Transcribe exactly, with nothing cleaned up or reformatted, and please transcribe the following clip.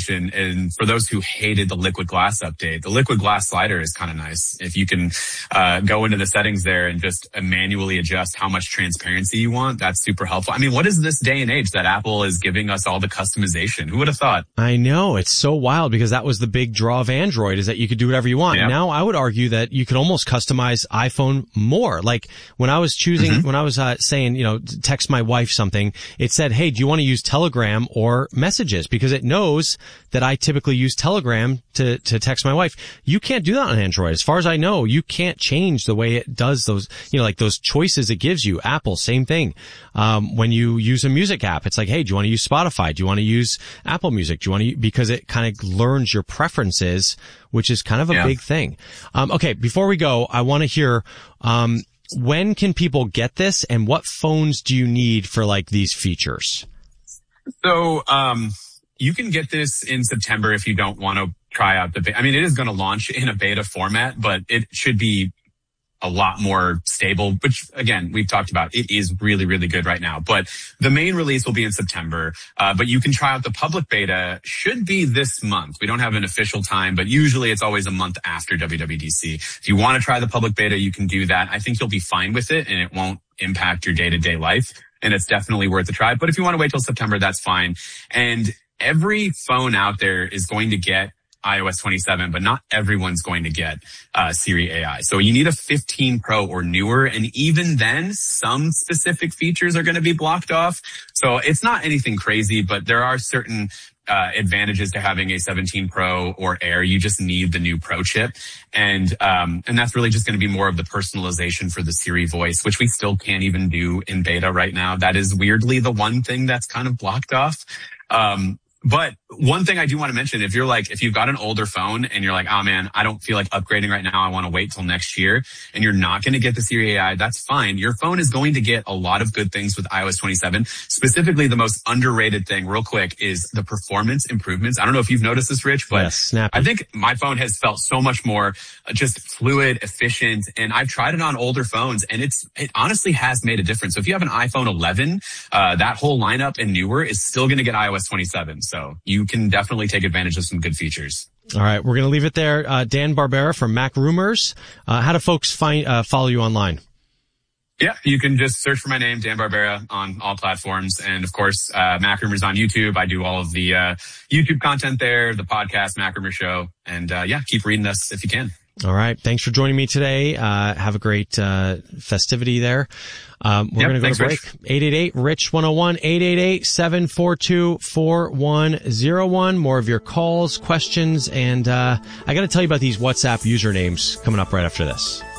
mention, and for those who hated the Liquid Glass update, the Liquid Glass slider is kind of nice. If you can uh go into the settings there and just uh, manually adjust how much transparency you want, that's super helpful. I mean, what is this day and age that Apple is giving us all the customization? Who would have thought? I know, it's so wild because that was the big draw of Android, is that you could do whatever you want. Yep. Now I would argue that you could almost customize iPhone more. Like when I was choosing, mm-hmm. when I was uh, saying, you know, text my wife something, it said, hey, do you want to use Telegram or Messages? Because it knows that I typically use Telegram to, to text my wife. You can't do that on Android. As far as I know, you can't change the way it does those, you know, like those choices it gives you. Apple, same thing. Um, when you use a music app, it's like, hey, do you want to use Spotify? Do you want to use Apple Music? Do you want to, because it kind of learns your preferences, which is kind of a yeah. big thing. Um, okay. Before we go, I want to hear, um, when can people get this and what phones do you need for like these features? So, um, you can get this in September if you don't want to try out the beta. I mean, it is going to launch in a beta format, but it should be a lot more stable, which again, we've talked about. It is really, really good right now, but the main release will be in September. Uh, but you can try out the public beta, should be this month. We don't have an official time, but usually it's always a month after W W D C. If you want to try the public beta, you can do that. I think you'll be fine with it and it won't impact your day-to-day life. And it's definitely worth a try. But if you want to wait till September, that's fine. And every phone out there is going to get i O S twenty-seven, but not everyone's going to get uh Siri A I. So you need a fifteen Pro or newer, and even then, some specific features are going to be blocked off. So it's not anything crazy, but there are certain uh advantages to having a seventeen Pro or Air. You just need the new Pro chip, and um and that's really just going to be more of the personalization for the Siri voice, which we still can't even do in beta right now. That is weirdly the one thing that's kind of blocked off. Um But one thing I do want to mention, if you're like, if you've got an older phone and you're like, oh man, I don't feel like upgrading right now, I want to wait till next year, and you're not going to get the Siri A I, that's fine. Your phone is going to get a lot of good things with i O S twenty-seven. Specifically, the most underrated thing, real quick, is the performance improvements. I don't know if you've noticed this, Rich, but yes, snappy. I think my phone has felt so much more just fluid, efficient, and I've tried it on older phones, and it's it honestly has made a difference. So if you have an iPhone eleven, uh, that whole lineup and newer is still going to get i O S twenty-seven. So So you can definitely take advantage of some good features. All right. We're going to leave it there. Uh, Dan Barbera from Mac Rumors. Uh, how do folks find, uh, follow you online? Yeah, you can just search for my name, Dan Barbera, on all platforms. And of course, uh, Mac Rumors on YouTube. I do all of the, uh, YouTube content there, the podcast, Mac Rumors Show. And, uh, yeah, keep reading us if you can. All right. Thanks for joining me today. Uh, have a great, uh, festivity there. Um, we're yep, going to go thanks, to break. eight eight eight, R I C H one oh one, eight eight eight, seven four two, four one zero one. More of your calls, questions, and, uh, I got to tell you about these WhatsApp usernames coming up right after this.